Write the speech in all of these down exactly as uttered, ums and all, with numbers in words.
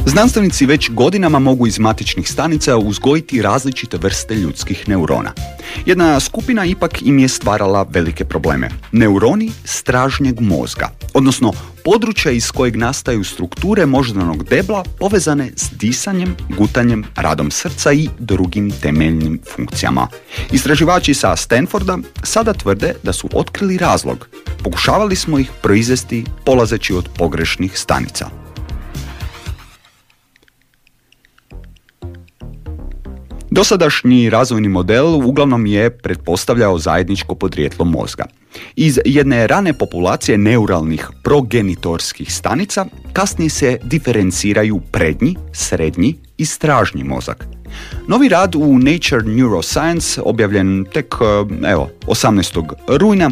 Znanstvenici već godinama mogu iz matičnih stanica uzgojiti različite vrste ljudskih neurona. Jedna skupina ipak im je stvarala velike probleme. Neuroni stražnjeg mozga, odnosno područja iz kojeg nastaju strukture moždanog debla povezane s disanjem, gutanjem, radom srca i drugim temeljnim funkcijama. Istraživači sa Stanforda sada tvrde da su otkrili razlog. Pokušavali smo ih proizvesti polazeći od pogrešnih stanica. Dosadašnji razvojni model uglavnom je pretpostavljao zajedničko podrijetlo mozga. Iz jedne rane populacije neuralnih progenitorskih stanica kasnije se diferenciraju prednji, srednji i stražnji mozak. Novi rad u Nature Neuroscience, objavljen tek evo, osamnaestog rujna,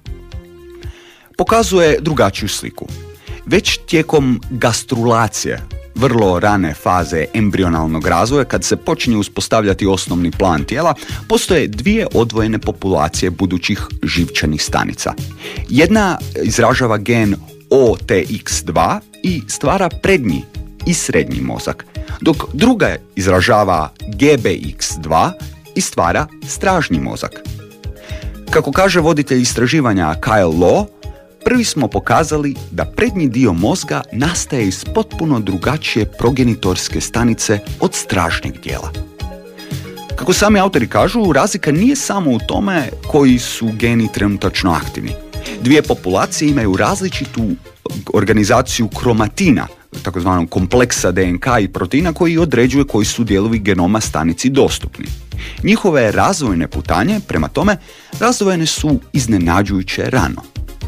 pokazuje drugačiju sliku. Već tijekom gastrulacije, vrlo rane faze embrionalnog razvoja, kad se počinje uspostavljati osnovni plan tijela, postoje dvije odvojene populacije budućih živčanih stanica. Jedna izražava gen O T X dva i stvara prednji i srednji mozak, dok druga izražava G B X dva i stvara stražnji mozak. Kako kaže voditelj istraživanja Kyle Law, prvi smo pokazali da prednji dio mozga nastaje iz potpuno drugačije progenitorske stanice od stražnjeg dijela. Kako sami autori kažu, razlika nije samo u tome koji su geni trenutačno aktivni. Dvije populacije imaju različitu organizaciju kromatina, takozvanog kompleksa D N K i proteina koji određuje koji su dijelovi genoma stanici dostupni. Njihove razvojne putanje, prema tome, razdvojene su iznenađujuće rano.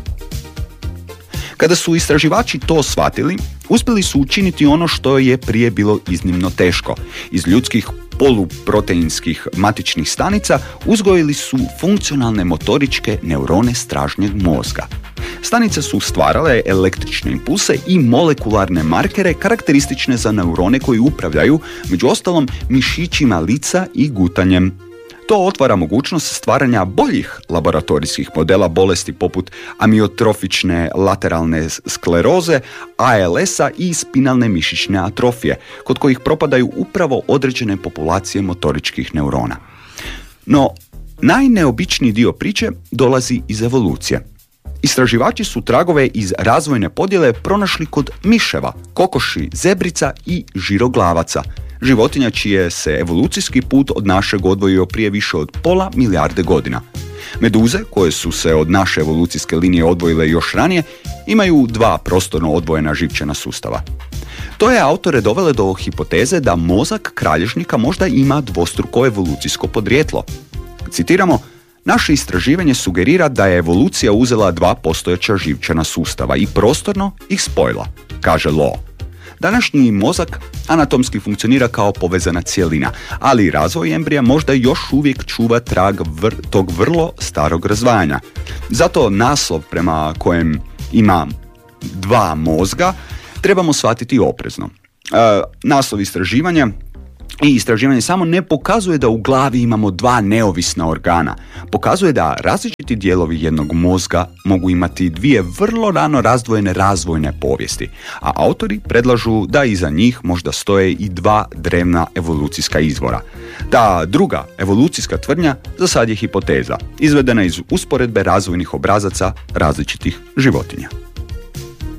Kada su istraživači to shvatili, uspjeli su učiniti ono što je prije bilo iznimno teško. Iz ljudskih poluproteinskih matičnih stanica uzgojili su funkcionalne motoričke neurone stražnjeg mozga. Stanice su stvarale električne impulse i molekularne markere karakteristične za neurone koji upravljaju, među ostalom, mišićima lica i gutanjem. To otvara mogućnost stvaranja boljih laboratorijskih modela bolesti poput amiotrofične lateralne skleroze, A L S-a i spinalne mišićne atrofije, kod kojih propadaju upravo određene populacije motoričkih neurona. No, najneobičniji dio priče dolazi iz evolucije. Istraživači su tragove iz razvojne podjele pronašli kod miševa, kokoši, zebrica i žiroglavaca, životinja čije se evolucijski put od našeg odvojio prije više od pola milijarde godina. Meduze, koje su se od naše evolucijske linije odvojile još ranije, imaju dva prostorno odvojena živčana sustava. To je autore dovele do hipoteze da mozak kralježnika možda ima dvostruko evolucijsko podrijetlo. Citiramo, naše istraživanje sugerira da je evolucija uzela dva postojeća živčana sustava i prostorno ih spojila, kaže Law. Današnji mozak anatomski funkcionira kao povezana cjelina, ali razvoj embrija možda još uvijek čuva trag vr- tog vrlo starog razdvajanja. Zato naslov prema kojem ima dva mozga trebamo shvatiti oprezno. E, naslov istraživanja i istraživanje samo ne pokazuje da u glavi imamo dva neovisna organa. Pokazuje da različiti dijelovi jednog mozga mogu imati dvije vrlo rano razdvojene razvojne povijesti, a autori predlažu da iza njih možda stoje i dva drevna evolucijska izvora. Ta druga evolucijska tvrdnja za sad je hipoteza, izvedena iz usporedbe razvojnih obrazaca različitih životinja.